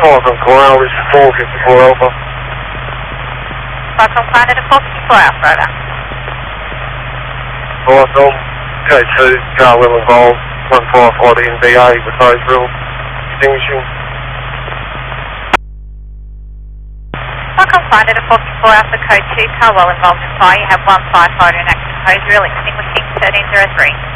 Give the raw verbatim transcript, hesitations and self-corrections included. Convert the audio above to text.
five on Corral is four fifty-four Alpha. Welcome, Planet at four fifty-four Alpha, over. Alright, um, K two, car well involved, one firefighter in B A with Roseville, extinguishing. Welcome, Planet at four fifty-four Alpha, code two, car well involved in fire. You have one firefighter in active hose reel, extinguishing thirteen zero three.